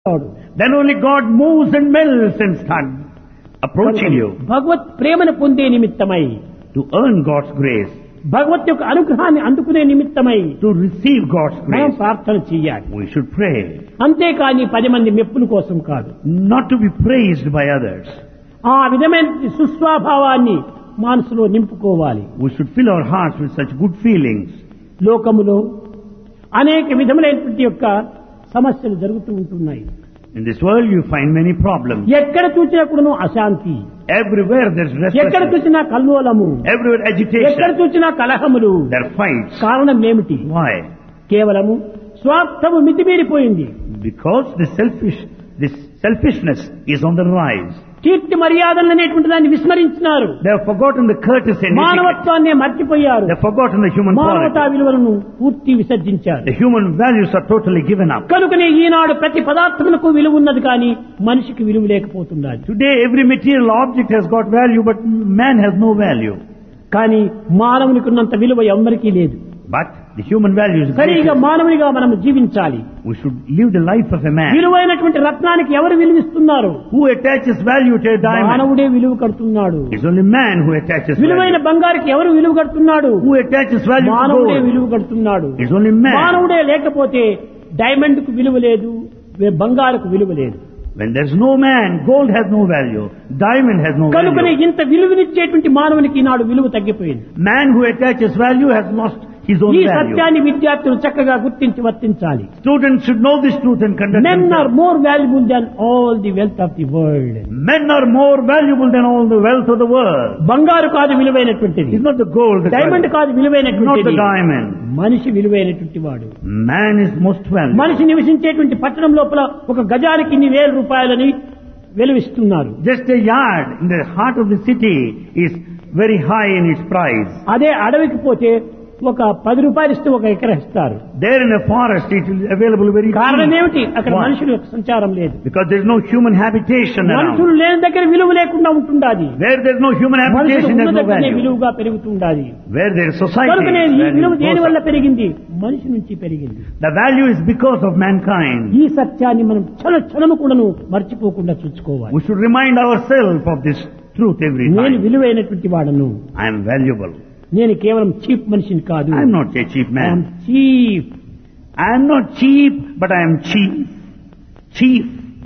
Then only God moves and melts and starts approaching you. భగవత్ ప్రేమను పొందే నిమిత్తమై, To earn God's grace, భగవత్ యొక్క అనుగ్రహాన్ని అందుకునే నిమిత్తమై to receive God's మనం grace, ప్రార్థన చేయాలి. we should pray. అంతేకాని 10 మంది మెప్పుల కోసం కాదు. Not to be praised by others. ఆ విధమైన సుస్వభావాన్ని మనసులో నింపుకోవాలి. We should fill our hearts with such good feelings. లోకములో అనేక విధములైనటువంటి యొక్క సమస్యలు జరుగుతూ ఉంటున్నాయి. In this world you find many problems. ఎక్కడ చూసినా కూడాను అశాంతి, Everywhere there's ఎక్కడ restlessness. చూసినా కల్లోలము, Everywhere ఎక్కడ agitation. చూసినా కలహములు. There are fights. కారణం ఏమిటి? Why? కేవలము స్వార్థము మితిమీరిపోయింది. Because this selfishness is on the rise. కీర్తి మర్యాదలు అనేటువంటి దాన్ని విస్మరించినారు. They have forgotten the courtesy and etiquette. మానవత్వాన్ని మర్చిపోయారు. They have forgotten the human మానవతా quality. విలువలను పూర్తి విసర్జించారు. The human values are totally given up. కనుకనే ఈనాడు ప్రతి పదార్థములకు విలువ ఉన్నది కానీ మనిషికి విలువ లేకపోతున్నది. Today every material object has got value, but man has no value. కానీ మానవునికి ఉన్నంత విలువ ఎవరికీ లేదు. But the human value is సరిగా greater. మానవునిగా మనం జీవించాలి. We should live the life of a man. విలువైనటువంటి రత్నానికి ఎవరు విలువిస్తున్నారు? Who attaches value to a diamond? మానవుడే విలువ కడుతున్నాడు. It's only man who attaches విలువైన value. బంగారుకి ఎవరు విలువ కడుతున్నాడు? Who attaches value to మానవుడే gold? విలువ కడుతున్నాడు. It's only man. మానవుడే లేకపోతే డైమండ్ కు విలువ లేదు, బంగారుకు విలువ లేదు. When there's no man, gold has no value. Diamond has no కనుకనే value. ఇంత విలువనిచ్చేటువంటి మానవునికి ఈనాడు విలువ తగ్గిపోయింది. Man who attaches value has lost his own ఈ value. సత్యాన్ని విద్యార్థులు చక్కగా గుర్తించి వర్తించాలి. Students should know this truth and conduct Men are themselves. more valuable than all the wealth of the world. Men are more valuable than all the wealth of the world. బంగారు కాదు విలువైనటువంటిది, It's not the gold that diamond కాదు not విలువైనటువంటిది, the diamond. మనిషి విలువైనటువంటి వాడు. Man is most valuable. మనిషి నివసించేటువంటి పట్టణం లోపల ఒక గజానికి ఇన్ని వేల రూపాయలని వెలువిస్తున్నారు. Just a yard in the heart of the city is very high in its price. అదే అడవికి పోతే ఒక 10 రూపాయలు ఇస్తే ఒక ఎకరా ఇస్తారు. There in a forest it is available very కారణం cheap. ఏమిటి? అక్కడ Why? మనుషుల యొక్క సంచారం లేదు. Because there is no human habitation మనుషులు around. లేని దగ్గర విలువ లేకుండా ఉంటుండాది. Where there is no human మనుషులు habitation, there ఉన్న is no దగ్గరనే value. విలువగా పెరుగుతుండాది. Where there is society, కనుకనే ఈ value విలువ దేని goes వల్ల up. పెరిగింది? మనిషి నుంచి పెరిగింది. The value is because of mankind. ఈ సత్యాన్ని మనం క్షణము కూడాను మర్చిపోకుండా చూసుకోవాలి. We should remind ourselves of this truth every నేను time. విలువైనటువంటి వాడను. I am valuable. నేను కేవలం చీప్ మనిషిని కాదు. I am not a cheap man. Cheap. I am not cheap, but I am chief. Chief.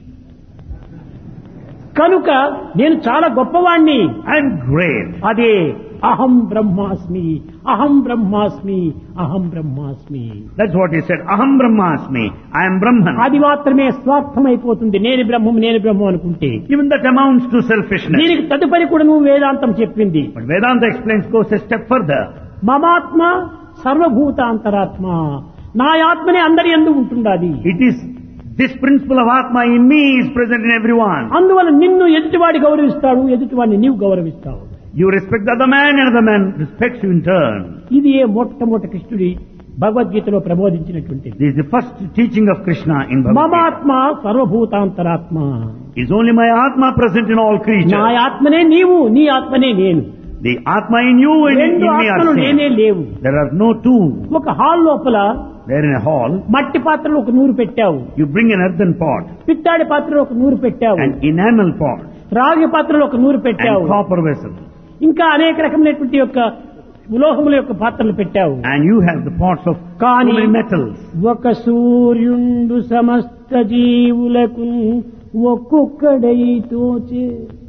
కనుక నేను చాలా గొప్పవాణ్ణి. I am great. అదే అహం బ్రహ్మాస్మి, అహం బ్రహ్మాస్మి, అహం బ్రహ్మాస్మి. That's what he said. Aham Brahmasmi. I am Brahman. అది మాత్రమే స్వార్థమైపోతుంది. నేను బ్రహ్మం అనుకుంటే. Even that amounts to selfishness. దీనికి తదుపరి కూడా నువ్వు వేదాంతం చెప్పింది. But Vedanta explains, goes a step further. మమాత్మ సర్వభూతాంతరాత్మ, నా ఆత్మనే అందరి యందు ఉంటుండాది. It is this principle of Atma in me is present in everyone. అందువల్ల నిన్ను ఎదుటివాడి గౌరవిస్తాడు, ఎదుటివాడిని నీవు గౌరవిస్తావు. You respect the other man and the other man respects you in turn. ఇది ఏ మొట్టమొదటి కృష్ణుడి భగవద్గీతలో ప్రబోధించినటువంటిది. This is the first teaching of Krishna in Bhagavad Gita. మమాత్మ సర్వభూతాంతరాత్మ, Is only my Atma present in all నా creatures. ఆత్మనే నీవు, నీ ఆత్మనే నేను. The Atma in you and in రెండు me are ఆత్మలు నేనే same. లేవు. There are no two. ఒక హాల్ లోపల There in a hall, మట్టి పాత్రలో ఒక నూరు పెట్టావు, you bring an earthen pot, పిత్తాడి పాత్రలో ఒక నూరు పెట్టావు, an enamel pot, రాగి పాత్రలో ఒక నూరు పెట్టావు, and copper vessel. ఇంకా అనేక రకమైనటువంటి యొక్క ఉలోహముల యొక్క పాత్రలు పెట్టావు. And you have the pots of కానీ many metals. ఒక సూర్యుండు సమస్త జీవులకు ఒక్కొక్కడై తోచే.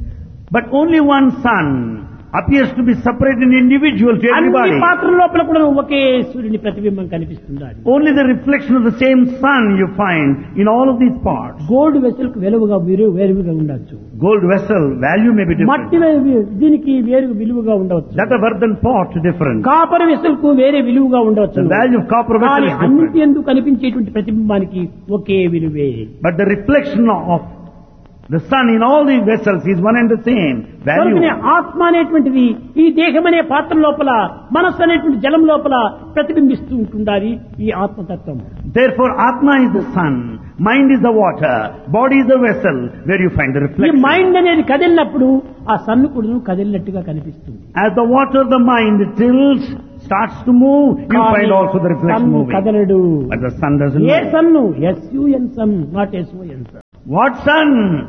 But only one sun appears to be separate and individual to అన్ని everybody. పాత్రల లోపల కూడా ఒకే సూర్యుని ప్రతిబింబం కనిపిస్తుంది. Only the reflection of the same sun you find in all of these parts. Gold vessel కు విలువగా వేరుగా ఉండొచ్చు. Gold vessel value may be మట్టి different. దీనికి వేరు విలువగా ఉండవచ్చు. That of earthen pot different. Copper vessel కు వేరే విలువగా ఉండవచ్చు. The value of copper vessel కానీ is అన్నిటి different. ఎందుకు కనిపించేటువంటి ప్రతిబింబానికి ఒకే విలువే. But the reflection of the sun in all these vessels is one and the same value. కనుకనే ఆత్మ అనేటువంటిది ఈ దేహం అనే పాత్ర లోపల, మనస్సు అనేటువంటి జలం లోపల ప్రతిబింబిస్తూ ఉంటుండాలి ఈ ఆత్మతత్వం. Therefore Atma is the sun, mind is the water, body is the vessel where you find the ఈ reflection. మైండ్ అనేది కదిలినప్పుడు ఆ సన్ను కూడా కదిలినట్టుగా కనిపిస్తుంది. As the water, the mind tilts, starts to move, you find also the reflection sun moving. కదలడు. But the sun doesn't A move. Sun? SUN sun, not SON sun. What sun?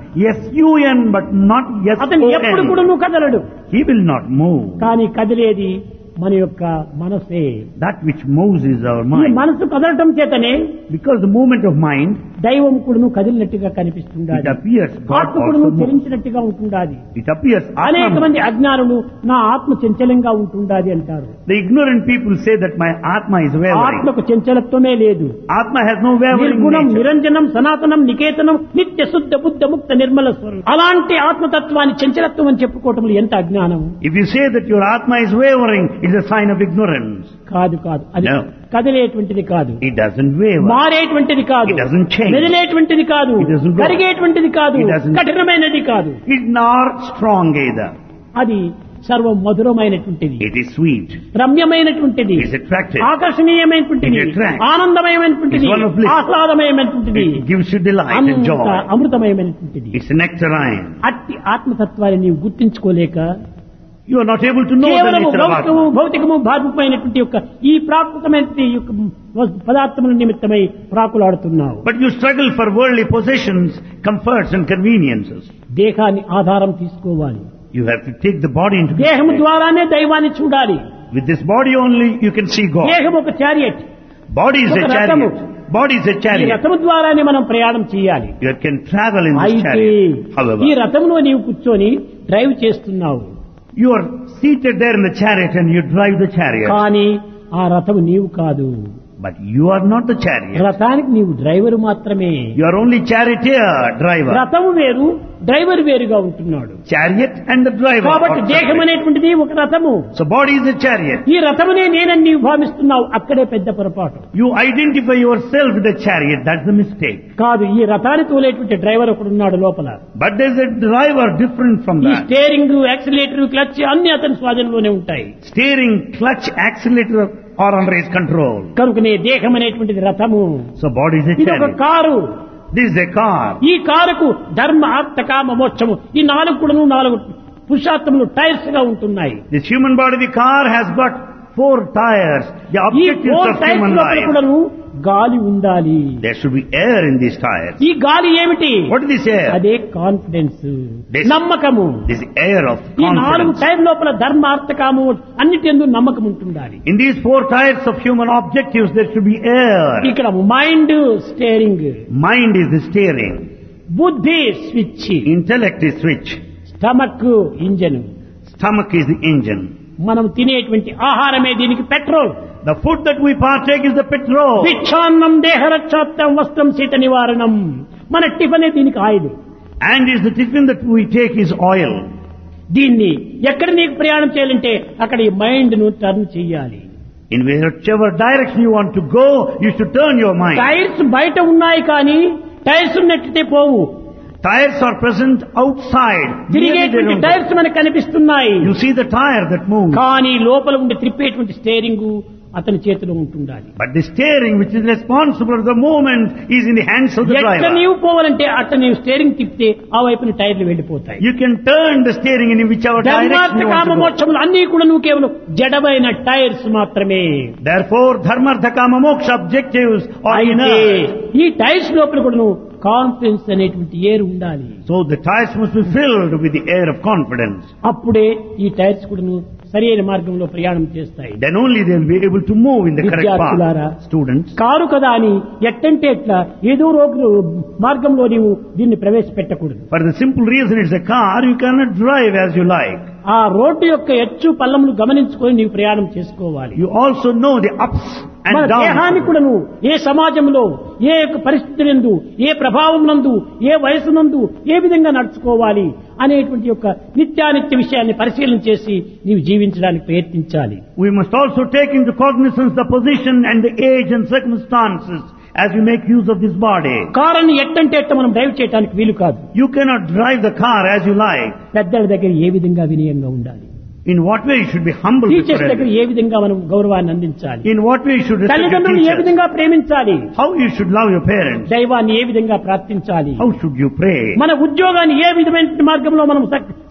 S-U-N, but not అతను ఎప్పుడు కూడా S-O-N. నువ్వు కదలడు. He will not move. కానీ కదిలేది మన యొక్క మనసే. That which moves is our ఈ mind. మనసు కదలటం చేతనే Because the movement of mind, దైవం కూడాను కదిలినట్టుగా it కనిపిస్తుండాలి. appears God ఆత్మ కూడాను also moves. చలించినట్టుగా ఉంటుండాలి. It appears అనేక Atma. మంది అజ్ఞానులు నా ఆత్మ చంచలంగా ఉంటుండాలి అంటారు. The ignorant people say that my Atma is wavering. ఆత్మకు చంచలత్వమే లేదు. Atma has no wavering నిర్గుణం, nature. నిరంజనం, సనాతనం, నికేతనం, నిత్య శుద్ధ బుద్ధ ముక్త నిర్మల స్వరం. అలాంటి ఆత్మతత్వాన్ని చంచలత్వం అని చెప్పుకోవటం ఎంత అజ్ఞానం. If you say that your Atma is wavering, it's a sign of ignorance. కాదు కాదు, అది No. కదిలేటువంటిది కాదు, It doesn't waver. మారేటువంటిది కాదు, It doesn't change. మెదిలేటువంటిది కాదు, It doesn't go. కరిగేటువంటిది కాదు, It doesn't- కఠినమైనది కాదు. It's not strong either. అది సర్వం మధురమైనటువంటిది, It is sweet. రమ్యమైనటువంటిది, It is attractive. ఆకర్షణీయమైనటువంటిది, It attracts. ఆనందమయమైనటువంటిది, It's one of bliss. ఆహ్లాదమయమైనటువంటిది, It gives you delight and అంత joy. అమృతమయమైనటువంటిది. It's a nectarine. అట్టి ఆత్మతత్వాన్ని నీవు గుర్తించుకోలేక You are not able to know the కేవలము nature of భౌతికము Atma. భౌతికము భార్మికమైనటువంటి యొక్క ఈ ప్రాకృతమైన యొక్క పదార్థముల నిమిత్తమై ప్రాకులాడుతున్నావు. But you struggle for worldly possessions, comforts and conveniences. దేహాన్ని ఆధారం తీసుకోవాలి. You have to take the body into దేహము consideration. ద్వారానే దైవాన్ని చూడాలి. With this body only you can see God. దేహం ఒక చారియట్, Body is a ఒక రథము. chariot. Body is a ఈ chariot. రథము ద్వారానే మనం ప్రయాణం చేయాలి. You can travel in this అయితే chariot. ఈ However, రథంలో నీవు కూర్చొని డ్రైవ్ చేస్తున్నావు, you are seated there in the chariot and you drive the chariot. కానీ ఆ రథము నీవు కాదు. But you are not the chariot. రథానికి నీవు డ్రైవర్ మాత్రమే. You are only charioteer, driver. రథము వేరు, డ్రైవర్ వేరుగా ఉంటున్నాడు. Chariot and the driver. కాబట్టి are దేహం separate. అనేటువంటిది ఒక రథము. So body is a chariot. ఈ రథమునే నేనని నీవు భావిస్తున్నావు, అక్కడే పెద్ద పొరపాటు. You identify yourself with the chariot. That's the mistake. కాదు, ఈ రథాన్ని తోలేటువంటి డ్రైవర్ ఒకడున్నాడు లోపల. But there's a driver different from ఈ that. స్టీరింగ్, యాక్సిలేటర్, క్లచ్ అన్ని అతని స్వాధీనంలోనే ఉంటాయి. Steering, clutch, accelerator are under his control. కనుకనే దేహం అనేటువంటిది రథము. So body is a ఇది ఒక chariot. Car. This is a car. ఈ కారుకు ధర్మ, అర్థ, కామ, మోక్షము ఈ నాలుగు కూడాను 4 పురుషార్థములు టైర్స్ గా ఉంటున్నాయి. This human body, the car has got 4 tires. The ఈ objectives 4 of టైర్స్ human లోపల life. కూడాను గాలి ఉండాలి. There should be air in these tires. ఈ గాలి ఏమిటి? What is this air? అదే కాన్ఫిడెన్స్, This- నమ్మకము. This air of ఈ 4 confidence. టైర్ లోపల ధర్మ, అర్థ, కామము అన్నిటి నమ్మకం ఉంటుండాలి. In these 4 tires of human objectives, there should be air. ఇక్కడ mind steering, Mind is the steering. బుద్ధి switch, Intellect is switch. Stomach engine. Stomach is the engine. మనం తినేటువంటి ఆహారమే దీనికి petrol. The food that we partake is the petrol. భిక్షాన్నం దేహరక్షాప్తం వస్త్రం శీత నివారణం. మన టిఫనే దీనికి oil. And is the tiffin that we take is oil. దీన్ని ఎక్కడ నీకు ప్రయాణం చేయాలంటే అక్కడ ఈ మైండ్ ను టర్న్ చేయాలి. In whichever direction you want to go, you should turn your mind. Tyres బయట ఉన్నాయి కానీ టైర్స్ ఉన్నట్టే పోవు. Tires are present outside. Merely they తిరిగేటువంటి don't go. Tyres మనకు కనిపిస్తున్నాయి, You see the tire that moves. కానీ లోపల ఉండి త్రిప్పేటువంటి స్టీరింగ్ అతని చేతిలో ఉంటుండాలి. But the steering, which is responsible for the movement, is in the hands of the ఎట్లా driver. నీవు పోవాలంటే అట్లా నీవు స్టీరింగ్ తిప్పితే ఆ వైపున టైర్లు వెళ్ళిపోతాయి. You can turn the steering in whichever direction ధర్మార్థ, you want comma, to go. మోక్షములు అన్ని కూడా నువ్వు కేవలం జడమైన టైర్స్ మాత్రమే. Therefore, dharmartha kama moksha objectives are అయితే inert. ఈ టైర్స్ లోపల కూడా నువ్వు కాన్ఫిడెన్స్ అనేటువంటి ఎయిర్ ఉండాలి. So the tires must be filled with the air of confidence. అప్పుడే ఈ టైర్స్ కూడా నువ్వు సరైన మార్గంలో ప్రయాణం చేస్తాయి. Then only they will be able to move in the correct విద్యార్థులారా, path. Students, కారు కదా అని ఎట్టంటే ఎట్లా ఏదో మార్గంలో నీవు దీన్ని ప్రవేశపెట్టకూడదు. for the simple reason it's a car, you cannot drive as you like. ఆ రోడ్డు యొక్క ఎచ్చు పల్లములు గమనించుకొని నీవు ప్రయాణం చేసుకోవాలి. You also know the ups మన and దేహాన్ని downs. కూడా నువ్వు ఏ సమాజంలో, ఏ యొక్క పరిస్థితి నందు, ఏ ప్రభావం నందు, ఏ వయసు నందు ఏ విధంగా నడుచుకోవాలి అనేటువంటి యొక్క నిత్యానిత్య విషయాన్ని పరిశీలన చేసి నీవు జీవించడానికి ప్రయత్నించాలి. We must also take into cognizance the position and the age and circumstances as we make use of this body. కారుని ఎట్టంటే ఎట్ట మనం డ్రైవ్ చేయడానికి వీలు కాదు. You cannot drive the car as you like. పెద్దల దగ్గర ఏ విధంగా వినయంగా ఉండాలి, In what way you should be humble before teachers దగ్గర everyone. ఏ విధంగా మనం గౌరవాన్ని అందించాలి, In what way you should respect your తల్లిదండ్రులు ఏ teachers. విధంగా ప్రేమించాలి, How you should love your parents. దైవాన్ని ఏ విధంగా ప్రార్థించాలి, How should you pray. మన ఉద్యోగాన్ని ఏ విధమైన మార్గంలో మనం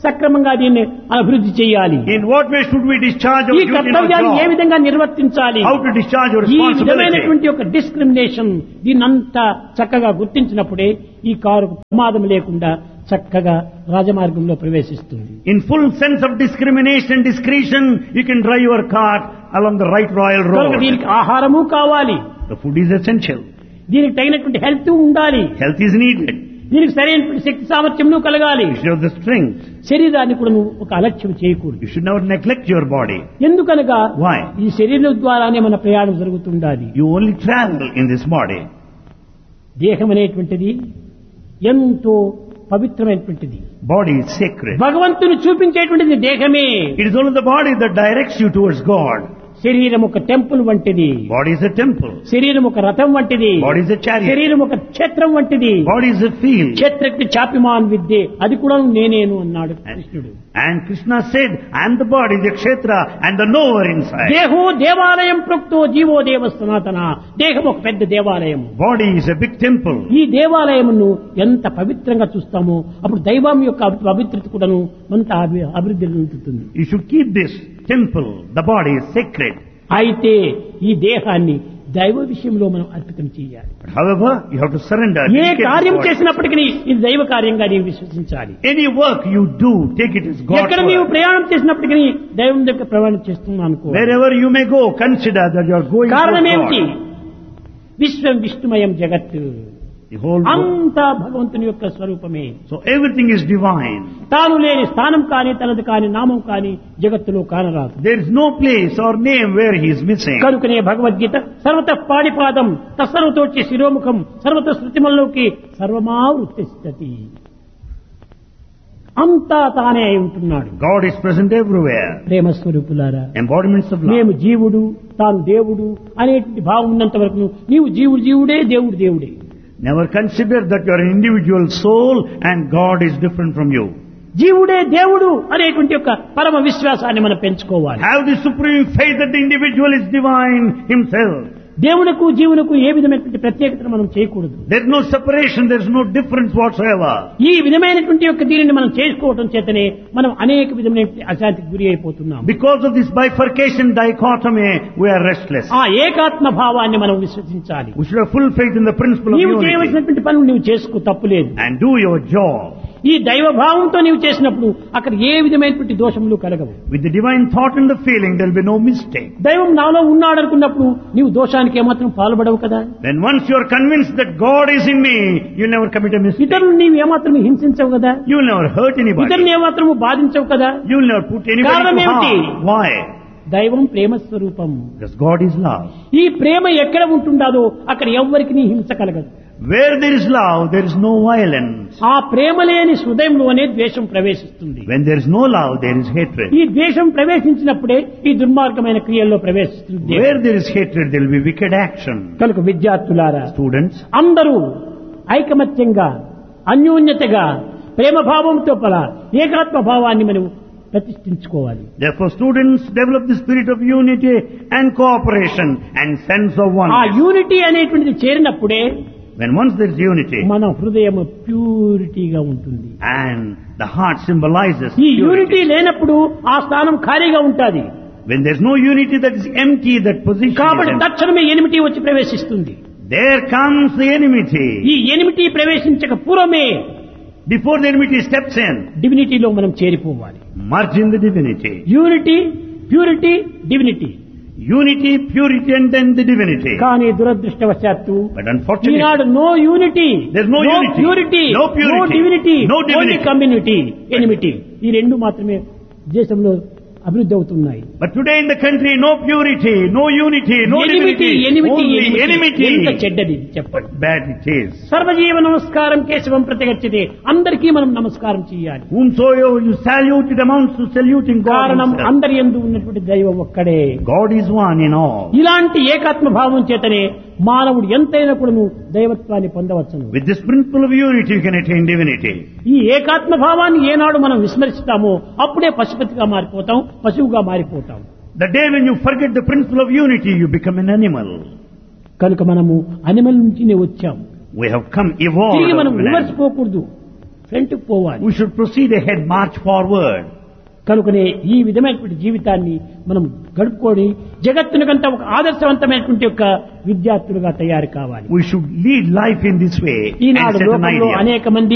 సక్రమంగా దీన్ని అభివృద్ధి చేయాలి. In what way should we discharge our ఈ duty in our కర్తవ్యాన్ని ఏ job? విధంగా నిర్వర్తించాలి? How to discharge your ఈ responsibility? విధమైనటువంటి ఒక డిస్క్రిమినేషన్ దీన్నంతా చక్కగా గుర్తించినప్పుడే ఈ కారుకు ప్రమాదం లేకుండా చక్కగా రాజమార్గంలో ప్రవేశిస్తుంది. In full sense of discrimination, discretion, you can drive your car along the right royal కనుక road. దీనికి ఆహారము కావాలి, The food is essential. దీనికి తగినటువంటి హెల్త్ ఉండాలి, Health is needed. దీనికి సరైనటువంటి శక్తి సామర్థ్యము కలగాలి. You should have the strength. శరీరాన్ని కూడా నువ్వు ఒక అలక్ష్యం చేయకూడదు. You should never neglect your body. ఎందుకనగా Why? ఈ శరీరం ద్వారానే మన ప్రయాణం జరుగుతుండాలి. You only travel in this body. దేహం అనేటువంటిది ఎంతో పవిత్రమైనటువంటిది. Body is sacred. భగవంతుని చూపించేటువంటిది దేహమే. It is only the body that directs you towards God. శరీరం ఒక టెంపుల్ వంటిది, Body is a temple. శరీరం ఒక రథం వంటిది, Body is a chariot. శరీరం ఒక క్షేత్రం వంటిది. Body is a field. క్షేత్రకి చాపిమాన్ విద్యే, అది కూడా నేనేను అన్నాడు కృష్ణుడు. And Krishna said, I am the body, the kshetra, and the knower inside. దేహో దేవాలయం ప్రోక్తో జీవో దేవ సనాతన. దేహం ఒక పెద్ద దేవాలయం. Body is a big temple. ఈ దేవాలయమును ఎంత పవిత్రంగా చూస్తామో అప్పుడు దైవం యొక్క పవిత్రత కూడాను అంత అభివృద్ధి ఉంటుంది. You should keep this temple. The body is sacred. అయితే ఈ దేహాన్ని దైవ విషయంలో మనం అర్పితం చేయాలి. But however, you have to surrender. A dedicate కార్యం this body. చేసినప్పటికీ ఇది దైవ కార్యంగా నీవు విశ్వసించాలి. Any work you do, take it as God's ఎక్కడ నీవు work. ప్రయాణం చేసినప్పటికీ దైవం దగ్గర ప్రయాణం చేస్తున్నాను అనుకో. Wherever you may go, consider that you are going కారణం towards ఏమిటి? God. విశ్వం విష్ణుమయం జగత్, The whole world. అంతా భగవంతుని యొక్క స్వరూపమే. So everything is divine. తాను లేని స్థానం కాని తనది కాని నామం కాని జగత్తులో కానరాదు. There is no place or name where he is missing. కనుకనే భగవద్గీత సర్వత పాడిపాదం తత్సర్వతోచ్చి శిరోముఖం సర్వత శృతిమల్లోకి సర్వమా వృత్తిస్తతి. అంతా తానే అయి ఉంటున్నాడు. God is present everywhere. ప్రేమ స్వరూపులారా, Embodiments of మేము love. జీవుడు తాను దేవుడు అనేటువంటి భావం ఉన్నంత వరకు నీవు జీవుడు జీవుడే, దేవుడు దేవుడే. Never consider that you are an individual soul and God is different from you. జీవుడే దేవుడు అనేటువంటి యొక్క పరమ విశ్వాసాన్ని మనం పెంచుకోవాలి. Have the supreme faith that the individual is divine himself. దేవునకు జీవునకు ఏ విధమైనటువంటి ప్రత్యేకతను మనం చేయకూడదు. There is no separation, there is no difference whatsoever. ఈ విధమైనటువంటి యొక్క దీనిని మనం చేసుకోవటం చేతనే మనం అనేక విధమైన అశాంతికి గురి అయిపోతున్నాం. Because of this bifurcation, dichotomy, we are restless. ఆ ఏకాత్మ భావాన్ని మనం విశ్వసించాలి. We should have full faith in the principle of నీవు unity చేయవలసినటువంటి పనులు నీవు చేసుకో, తప్పులేదు. and do your job. ఈ దైవ భావంతో నీవు చేసినప్పుడు అక్కడ ఏ విధమైనటువంటి దోషములు కలగవు. With the divine thought and the feeling, there will be no mistake. దైవం నాలో ఉన్నాడు అనుకున్నప్పుడు నీవు దోషానికి ఏమాత్రం పాల్పడవు కదా. Then once you are convinced that God is in me, you will never commit a mistake. ఇతరులు నీవు ఏమాత్రం హింసించవు కదా. You will never hurt anybody. ఇతరులు ఏమాత్రము బాధించవు కదా. You will never put anybody కారణం to ఏమిటి? harm. Why? దైవం ప్రేమ స్వరూపం. Because God is love. ఈ ప్రేమ ఎక్కడ ఉంటుండాదో అక్కడ ఎవ్వరికి నీ హింస కలగదు. Where there is love, there is no violence. ఆ ప్రేమ లేని హృదయంలోనే ద్వేషం ప్రవేశిస్తుంది. When there is no love, there is hatred. ఈ ద్వేషం ప్రవేశించినప్పుడే ఈ దుర్మార్గమైన క్రియల్లో ప్రవేశిస్తుంది. Where there is hatred, there will be wicked action. కనుక విద్యార్థులారా, Students, అందరూ ఐకమత్యంగా అన్యోన్యతగా ప్రేమ భావంతో పల ఏకాత్మ భావాన్ని మనం ప్రతిష్ఠించుకోవాలి. therefore students, develop the spirit of unity and cooperation and sense of ఆ oneness. యూనిటీ అనేటువంటిది చేరినప్పుడే When once there is unity మన హృదయం ప్యూరిటీగా ఉంటుంది. and the heart symbolizes ఈ purity. యూనిటీ లేనప్పుడు ఆ స్థానం ఖాళీగా ఉంటుంది. When there is no unity, that is empty, that position is కాబట్టి empty. తక్షణమే ఎనిమిటీ వచ్చి ప్రవేశిస్తుంది. There comes the enmity. ఈ ఎనిమిటీ ప్రవేశించక పూర్వమే Before the enmity steps in, డివినిటీలో మనం చేరిపోవాలి. merge in the divinity. Unity, purity, divinity. Unity, purity, and then the divinity. కానీ దురదృష్టవశాత్తు But unfortunately, Eenadu no unity, There's no unity, purity, no purity, no divinity, no divinity. Only community, enmity. ఈ రెండు మాత్రమే దేశంలో అభివృద్ధి అవుతున్నాయి. but today in the country, no purity, no unity, no enmity, divinity, enmity, only enmity. ఎంత చెడ్డది చెప్పండి. What bad it is. సర్వజీవ నమస్కారం కేశవం ప్రతిగచ్చతే. అందరికీ మనం నమస్కారం చేయాలి. Whomsoever you salute, it amounts to saluting God కారణం himself. అందరి యందు ఉన్నటువంటి దైవం ఒక్కడే. God is one in all. ఇలాంటి ఏకాత్మ భావం చేతనే మానవుడు ఎంతైనా కూడాను దైవత్వాన్ని పొందవచ్చును. With this principle of unity, you can attain divinity. ఈ ఏకాత్మ భావాన్ని ఏనాడు మనం విస్మరిస్తామో అప్పుడే పశుపతిగా మారిపోతాం, పశువుగా మారిపోతాం. The day when you forget the principle of unity, you become an animal. కనుక మనము అనిమల్ నుంచినే వచ్చాం. We have come evolved. తిరిగి మనం from an రివర్స్ animal. పోకూడదు. ఫ్రంట్ పోవాలి. We should proceed ahead, march forward. కనుకనే ఈ విధమైనటువంటి జీవితాన్ని మనం గడుపుకొని జగత్తునికంతా ఒక ఆదర్శవంతమైనటువంటి ఒక విద్యార్థులుగా తయారు కావాలి. We should lead life in this way and Eenadu set an లోకంలో idea. అనేక మంది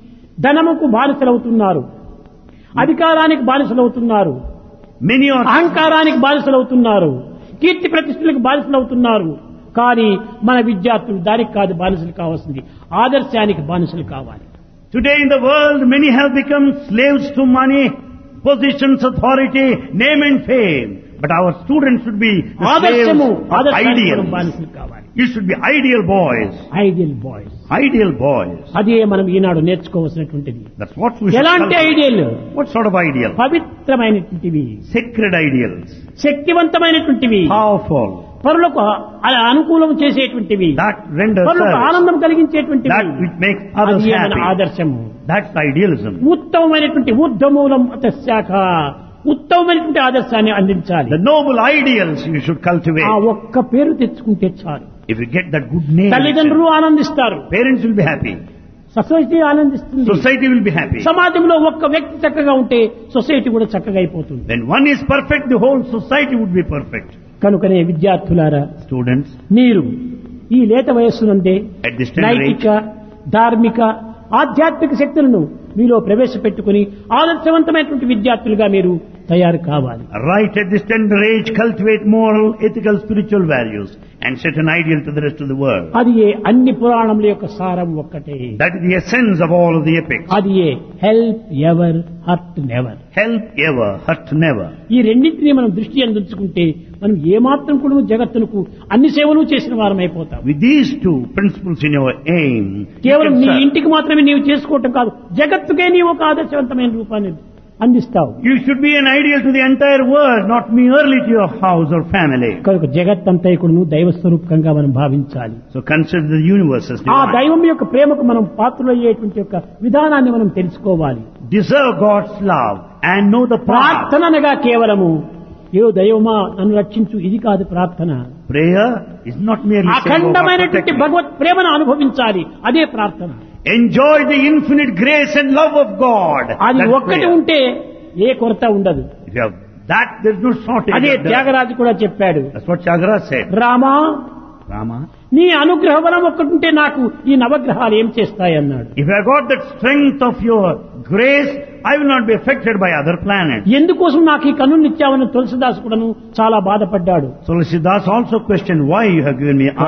ధనముకు బానిసలవుతున్నారు, అధికారానికి బానిసలవుతున్నారు, Many are అహంకారానికి బానిసలవుతున్నారు, కీర్తి ప్రతిష్టలకు బానిసలవుతున్నారు. కానీ మన విద్యార్థులు దానికి కాదు బానిసలు కావాల్సింది, ఆదర్శానికి బానిసలు కావాలి. today in the world, many have become slaves to money, positions, authority, name and fame. But our students should be the slaves ఆదర్శము of ఆదర్శానికి మనం ideals. బానిసలు కావాలి. You should be ideal boys. Ideal boys, Ideal boys. అదే మనం ఈనాడు నేర్చుకోవాల్సినటువంటిది. That's what we should ఎలాంటి cultivate. Ideal? What sort of ideal? పవిత్రమైనటువంటివి, Sacred ideals. శక్తివంతమైనటువంటివి, Powerful. పరులకు అనుకూలం చేసేటువంటివి, That renders పరులకు service. ఆనందం కలిగించేటువంటివి. That which makes others అది మన happy. ఆదర్శము. That's idealism. ఉత్తమమైనటువంటి ఊర్ధమూలం శాఖ, ఉత్తమమైనటువంటి ఆదర్శాన్ని అందించాలి. The noble ideals you should ఆ cultivate. ఒక్క పేరు తెచ్చుకుంటే చాలు. If you get that good name, తల్లిదండ్రులు ఆనందిస్తారు, parents will be happy. Society ఆనందిస్తుంది, Society will be happy. సమాజంలో ఒక్క వ్యక్తి చక్కగా ఉంటే సొసైటీ కూడా చక్కగా అయిపోతుంది. When one is perfect, the whole society would be perfect. కనుకనే విద్యార్థులారా, Students, మీరు ఈ లేత వయస్సునందే at this tender age, నైతిక, ధార్మిక, ఆధ్యాత్మిక శక్తులను మీలో ప్రవేశపెట్టుకుని ఆదర్శవంతమైనటువంటి విద్యార్థులుగా మీరు తయారు కావాలి. right at this tender age, cultivate moral, ethical, spiritual values and set an ideal to the rest of the world. అది అన్ని పురాణముల యొక్క సారం ఒక్కటే. That is the essence of all of the epics. అది help ever, hurt never. Help ever, hurt never. ఈ రెండింటినీ మనం దృష్టి అందించుకుంటే మనం ఏమాత్రం కూడా జగత్తునకు అన్ని సేవలు చేసిన వారం అయిపోతాం. With these two principles in your aim, you కేవలం can నీ serve. ఇంటికి మాత్రమే నీవు చేసుకోవటం కాదు, జగత్తుకే నీవు ఒక ఆదర్శవంతమైన రూపాన్ని అందిస్తావు. You should be an ideal to the entire world, not merely to your house or family. కనుక జగత్తంతైకుడును దైవ స్వరూపంగా మనం భావించాలి. So consider the universe as ఆ divine. దైవం యొక్క ప్రేమకు మనం పాత్రులయ్యేటువంటి యొక్క విధానాన్ని మనం తెలుసుకోవాలి. Deserve God's love and know the path. ప్రార్థన అనగా కేవలము ఏ దైవమా నన్ను రక్షించు ఇది కాదు ప్రార్థన. Prayer is not merely saying, "Oh, God, అఖండమైనటువంటి protect me." భగవత్ ప్రేమను అనుభవించాలి, అదే ప్రార్థన. Enjoy the infinite grace and love of God. అది That's ఒక్కటి prayer. ఉంటే ఏ కొరత ఉండదు. If you have that, there's no shortage. అదే of that. త్యాగరాజు కూడా చెప్పాడు, That's what Tyagaraja said. Rama Rama, నీ అనుగ్రహ బలం ఒక్కటుంటే నాకు ఈ నవగ్రహాలు ఏం చేస్తాయి అన్నాడు. if I got that strength of your grace, I will not be affected by other planets. ఎందుకోసం నాకు ఈ కన్నునిచ్చావని తులసిదాసు కూడాను చాలా బాధపడ్డాడు. So Tulsidas also questioned why you have given me